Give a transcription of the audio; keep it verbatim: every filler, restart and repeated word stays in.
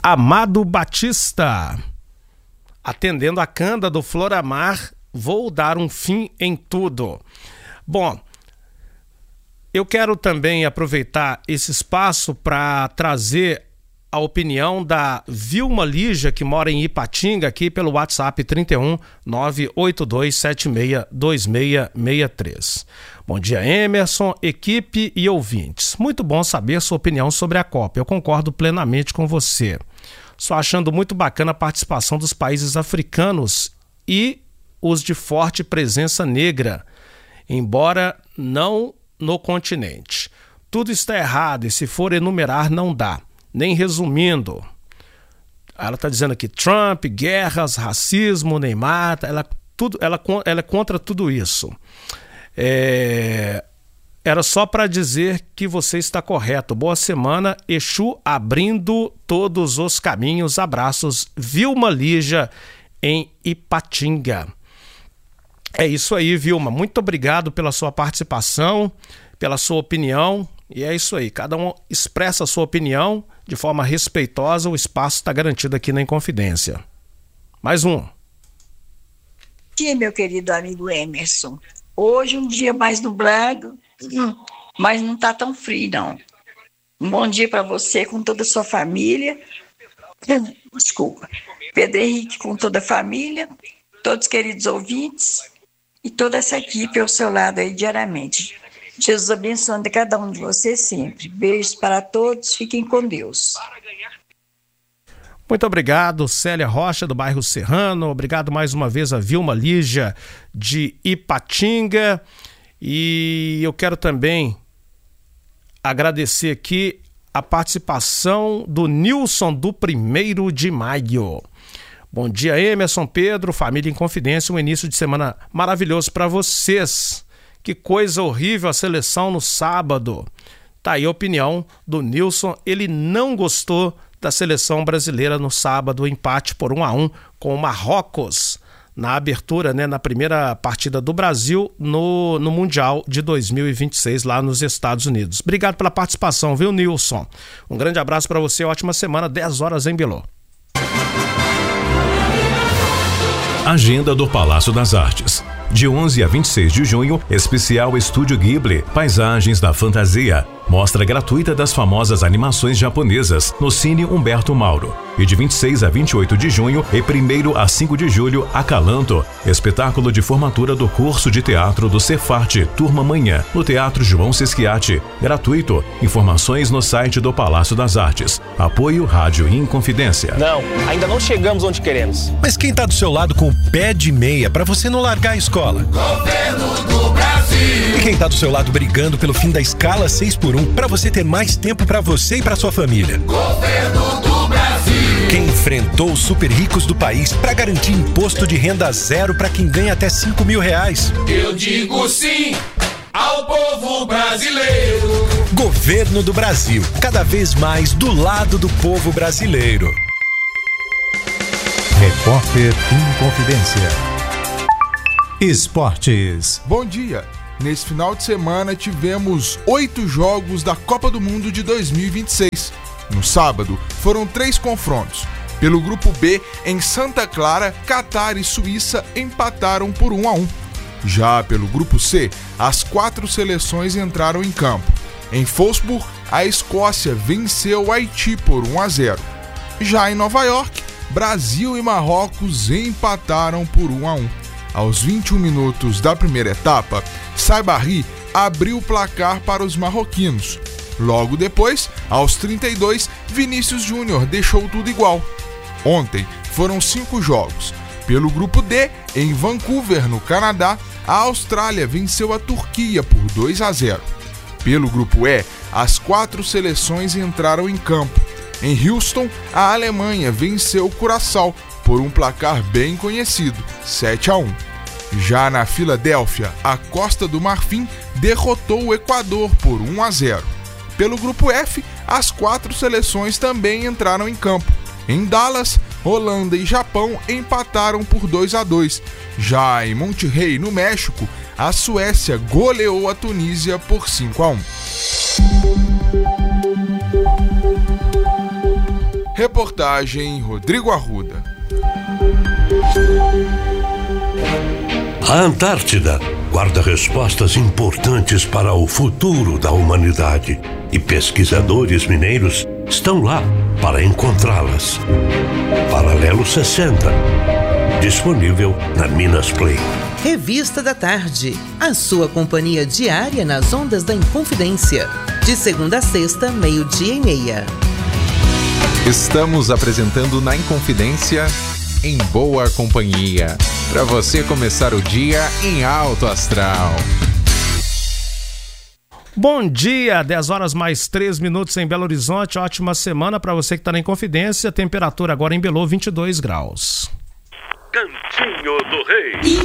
Amado Batista. Atendendo a Canda do Floramar, vou dar um fim em tudo. Bom, eu quero também aproveitar esse espaço para trazer a opinião da Vilma Lígia, que mora em Ipatinga, aqui pelo WhatsApp trinta e um, nove oito dois sete seis dois seis seis três. Bom dia, Emerson, equipe e ouvintes. Muito bom saber sua opinião sobre a Copa. Eu concordo plenamente com você. Só achando muito bacana a participação dos países africanos e os de forte presença negra, embora não no continente. Tudo está errado e se for enumerar não dá. Nem resumindo, ela está dizendo aqui, Trump, guerras, racismo, Neymar, ela, tudo, ela, ela é contra tudo isso. É, era só para dizer que você está correto. Boa semana, Exu abrindo todos os caminhos. Abraços, Vilma Lígia, em Ipatinga. É isso aí, Vilma. Muito obrigado pela sua participação, pela sua opinião. E é isso aí, cada um expressa a sua opinião de forma respeitosa, o espaço está garantido aqui na Inconfidência. Mais um. Sim, meu querido amigo Emerson. Hoje um dia mais nublado, mas não está tão frio, não. Um bom dia para você com toda a sua família. Desculpa. Pedro Henrique com toda a família, todos os queridos ouvintes e toda essa equipe ao seu lado aí diariamente. Jesus abençoando cada um de vocês sempre. Beijos para todos, fiquem com Deus. Muito obrigado, Célia Rocha, do bairro Serrano. Obrigado mais uma vez a Vilma Lígia, de Ipatinga. E eu quero também agradecer aqui a participação do Nilson, do primeiro de maio. Bom dia, Emerson, Pedro, família em Confidência. Um início de semana maravilhoso para vocês. Que coisa horrível a seleção no sábado. Tá aí a opinião do Nilson. Ele não gostou da seleção brasileira no sábado, empate por um a um com o Marrocos, na abertura, né, na primeira partida do Brasil no, no Mundial de dois mil e vinte e seis, lá nos Estados Unidos. Obrigado pela participação, viu, Nilson? Um grande abraço para você, ótima semana, dez horas em Belô. Agenda do Palácio das Artes. De onze a vinte e seis de junho, especial Estúdio Ghibli, Paisagens da Fantasia. Mostra gratuita das famosas animações japonesas no Cine Humberto Mauro. E de vinte e seis a vinte e oito de junho e primeiro a cinco de julho, Acalanto, espetáculo de formatura do curso de teatro do Cefarte, Turma Manhã, no Teatro João Sesquiati. Gratuito. Informações no site do Palácio das Artes. Apoio Rádio Inconfidência. Não, ainda não chegamos onde queremos. Mas quem tá do seu lado com o pé de meia pra você não largar a escola? Governo do Brasil. E quem tá do seu lado brigando pelo fim da escala seis por um pra você ter mais tempo pra você e pra sua família? Governo do Brasil. Quem enfrentou os super ricos do país pra garantir imposto de renda zero pra quem ganha até cinco mil reais? Eu digo sim ao povo brasileiro. Governo do Brasil, cada vez mais do lado do povo brasileiro. Repórter Inconfidência. Esportes. Bom dia. Nesse final de semana tivemos oito jogos da Copa do Mundo de dois mil e vinte e seis. No sábado, foram três confrontos. Pelo grupo B, em Santa Clara, Catar e Suíça empataram por um a um. Já pelo grupo C, as quatro seleções entraram em campo. Em Wolfsburg, a Escócia venceu o Haiti por um a zero. Já em Nova York, Brasil e Marrocos empataram por um a um. Aos vinte e um minutos da primeira etapa, Saibari abriu o placar para os marroquinos. Logo depois, aos trinta e dois, Vinícius Júnior deixou tudo igual. Ontem foram cinco jogos. Pelo grupo D, em Vancouver, no Canadá, a Austrália venceu a Turquia por dois a zero. Pelo grupo E, as quatro seleções entraram em campo. Em Houston, a Alemanha venceu o Curaçao por um placar bem conhecido, sete a um. Já na Filadélfia, a Costa do Marfim derrotou o Equador por um a zero. Pelo grupo F, as quatro seleções também entraram em campo. Em Dallas, Holanda e Japão empataram por dois a dois. Já em Monterrey, no México, a Suécia goleou a Tunísia por cinco a um. Reportagem Rodrigo Arruda. A Antártida guarda respostas importantes para o futuro da humanidade e pesquisadores mineiros estão lá para encontrá-las. Paralelo sessenta, disponível na Minas Play. Revista da Tarde, a sua companhia diária nas ondas da Inconfidência. De segunda a sexta, meio-dia e meia. Estamos apresentando na Inconfidência, Em Boa Companhia, para você começar o dia em alto astral. Bom dia, dez horas mais três minutos em Belo Horizonte. Ótima semana para você que está na Inconfidência. Temperatura agora em Belo, vinte e dois graus. Cantinho do Rei.